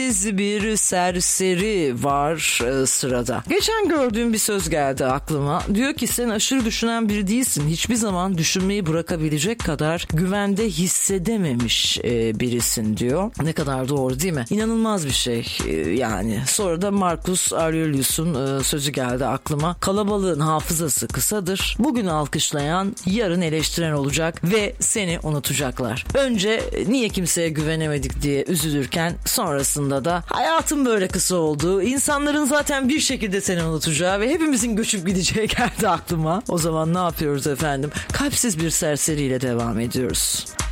kalpsiz bir serseri var sırada. Geçen gördüğüm bir söz geldi aklıma. Diyor ki sen aşırı düşünen biri değilsin. Hiçbir zaman düşünmeyi bırakabilecek kadar güvende hissedememiş birisin diyor. Ne kadar doğru değil mi? İnanılmaz bir şey yani. Sonra da Marcus Aurelius'un sözü geldi aklıma. Kalabalığın hafızası kısadır. Bugün alkışlayan yarın eleştiren olacak ve seni unutacaklar. Önce niye kimseye güvenemedik diye üzülürken sonrasında da hayatın böyle kısa olduğu, insanların zaten bir şekilde seni unutacağı ve hepimizin göçüp gideceği geldi aklıma. O zaman ne yapıyoruz efendim? Kalpsiz bir serseriyle devam ediyoruz.